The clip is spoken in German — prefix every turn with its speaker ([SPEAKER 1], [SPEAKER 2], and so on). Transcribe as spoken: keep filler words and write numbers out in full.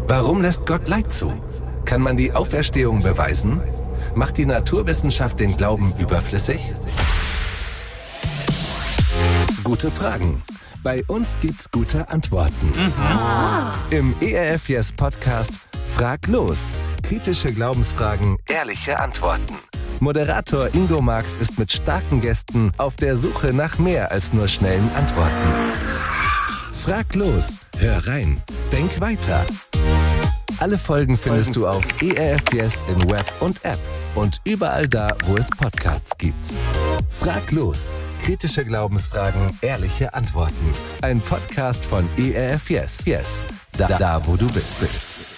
[SPEAKER 1] Warum lässt Gott Leid zu? Kann man die Auferstehung beweisen? Macht die Naturwissenschaft den Glauben überflüssig? Gute Fragen. Bei uns gibt's gute Antworten. Mhm. Im E R F Yes Podcast Frag los. Kritische Glaubensfragen, ehrliche Antworten. Moderator Ingo Marx ist mit starken Gästen auf der Suche nach mehr als nur schnellen Antworten. Frag los, hör rein, denk weiter. Alle Folgen findest du auf E R F Yes im Web und App und überall da, wo es Podcasts gibt. Frag los, kritische Glaubensfragen, ehrliche Antworten. Ein Podcast von E R F Yes. Yes, da, da wo du bist.